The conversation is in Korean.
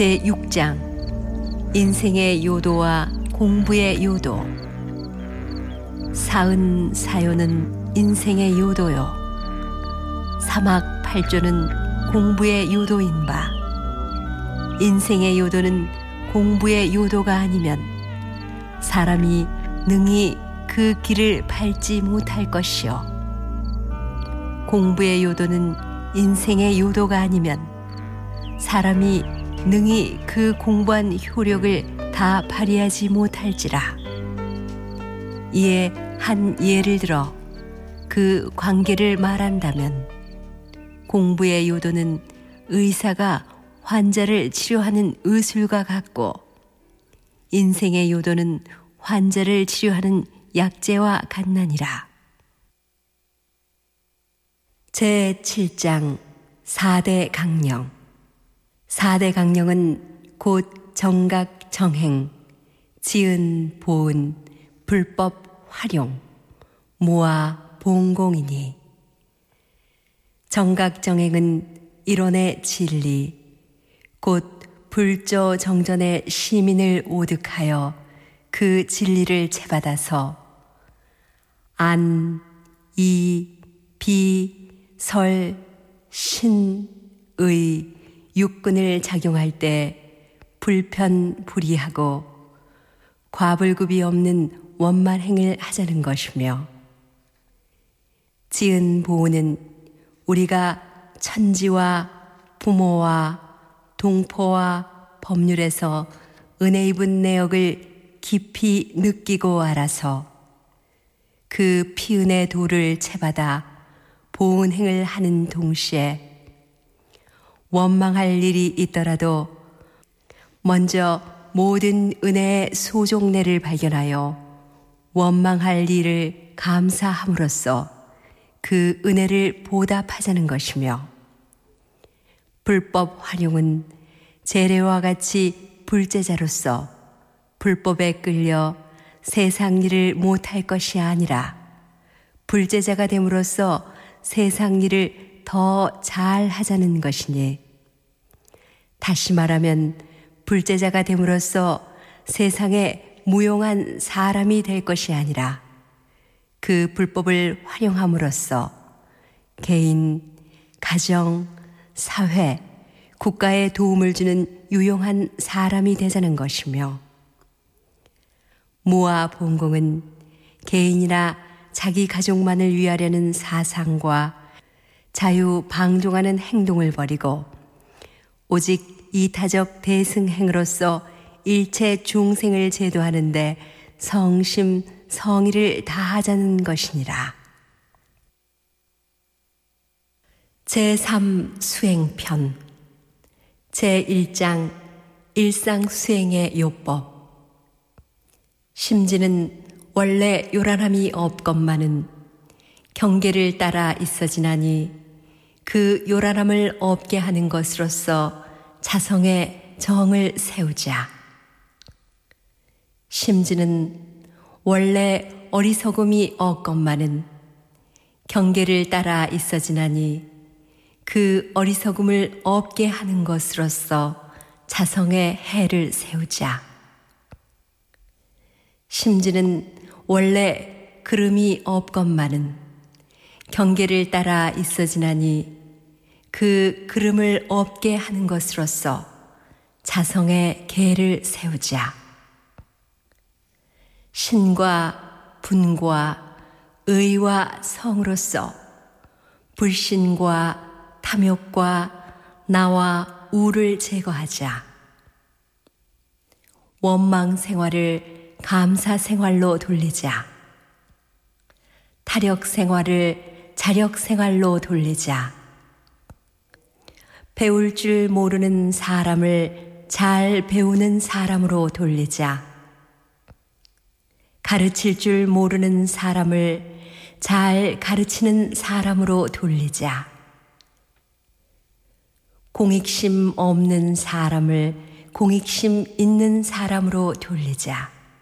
제6장 인생의 요도와 공부의 요도. 사은 사요는 인생의 요도요, 사막 팔조는 공부의 요도인 바, 인생의 요도는 공부의 요도가 아니면 사람이 능히 그 길을 밟지 못할 것이요, 공부의 요도는 인생의 요도가 아니면 사람이 능히 그 공부한 효력을 다 발휘하지 못할지라. 이에 한 예를 들어 그 관계를 말한다면, 공부의 요도는 의사가 환자를 치료하는 의술과 같고, 인생의 요도는 환자를 치료하는 약재와 같나니라. 제7장 4대 강령. 4대 강령은 곧 정각 정행, 지은 보은, 불법 활용, 무아 봉공이니, 정각 정행은 이론의 진리, 곧 불조 정전의 시민을 오득하여 그 진리를 채받아서 안, 이, 비, 설, 신, 의, 육근을 작용할 때 불편불이하고 과불급이 없는 원만행을 하자는 것이며, 지은 보은은 우리가 천지와 부모와 동포와 법률에서 은혜 입은 내역을 깊이 느끼고 알아서 그 피은의 도를 채받아 보은행을 하는 동시에 원망할 일이 있더라도 먼저 모든 은혜의 소종례를 발견하여 원망할 일을 감사함으로써 그 은혜를 보답하자는 것이며, 불법 활용은 재래와 같이 불제자로서 불법에 끌려 세상 일을 못할 것이 아니라 불제자가 됨으로써 세상 일을 더 잘하자는 것이니, 다시 말하면 불제자가 됨으로써 세상에 무용한 사람이 될 것이 아니라 그 불법을 활용함으로써 개인, 가정, 사회, 국가에 도움을 주는 유용한 사람이 되자는 것이며, 무아 봉공은 개인이나 자기 가족만을 위하려는 사상과 자유방종하는 행동을 버리고 오직 이타적 대승행으로서 일체 중생을 제도하는데 성심 성의를 다하자는 것이니라. 제3 수행편. 제1장 일상수행의 요법. 심지는 원래 요란함이 없건만은 경계를 따라 있어지나니 그 요란함을 없게 하는 것으로서 자성의 정을 세우자. 심지는 원래 어리석음이 없건만은 경계를 따라 있어지나니 그 어리석음을 없게 하는 것으로서 자성의 해를 세우자. 심지는 원래 그름이 없건만은 경계를 따라 있어지나니 그 그름을 없게 하는 것으로서 자성의 계를 세우자. 신과 분과 의와 성으로서 불신과 탐욕과 나와 우를 제거하자. 원망 생활을 감사 생활로 돌리자. 타력 생활을 자력 생활로 돌리자. 배울 줄 모르는 사람을 잘 배우는 사람으로 돌리자. 가르칠 줄 모르는 사람을 잘 가르치는 사람으로 돌리자. 공익심 없는 사람을 공익심 있는 사람으로 돌리자.